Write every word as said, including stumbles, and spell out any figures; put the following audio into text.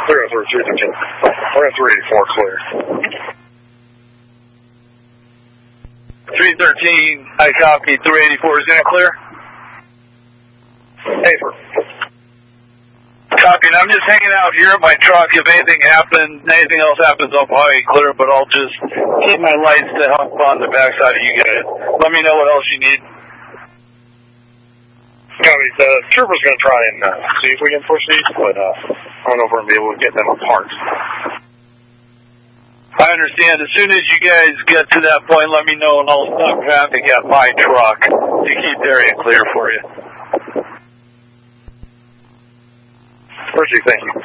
Clear on three thirteen. We're at three eighty-four, clear. three thirteen, I copy. three eighty-four is that clear? Paper. Copy. And I'm just hanging out here at my truck. If anything happens, anything else happens, I'll probably clear, but I'll just keep my lights to help on the backside of you guys. Let me know what else you need. Copy. The trooper's going to try and uh, see if we can push these, but uh, I don't know if we're going to be able to get them apart. I understand. As soon as you guys get to that point, let me know, and I'll stop traffic at my truck to keep the area clear for you. Firstly, thank you.